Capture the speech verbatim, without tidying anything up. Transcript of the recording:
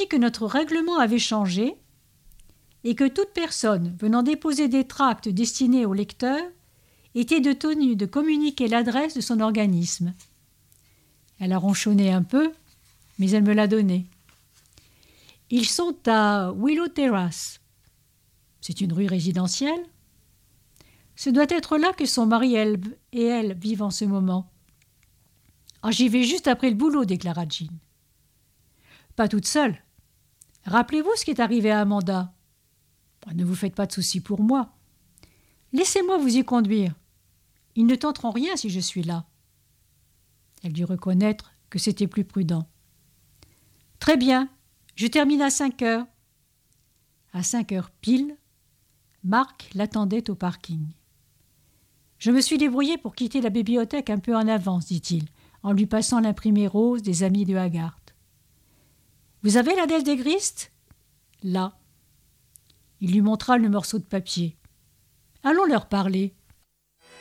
que notre règlement avait changé et que toute personne venant déposer des tracts destinés au lecteur était de tenue de communiquer l'adresse de son organisme. Elle a ronchonné un peu, mais elle me l'a donné. Ils sont à Willow Terrace. C'est une rue résidentielle. Ce doit être là que son mari et elle vivent en ce moment. Ah, j'y vais juste après le boulot, déclara Jean. Pas toute seule. Rappelez-vous ce qui est arrivé à Amanda. Ne vous faites pas de soucis pour moi. Laissez-moi vous y conduire. Ils ne tenteront rien si je suis là. Elle dut reconnaître que c'était plus prudent. Très bien, je termine à cinq heures. À cinq heures pile, Marc l'attendait au parking. Je me suis débrouillé pour quitter la bibliothèque un peu en avance, dit-il, en lui passant l'imprimé rose des amis de Haggard. Vous avez la Delle des Gristes ? Là. Il lui montra le morceau de papier. Allons leur parler.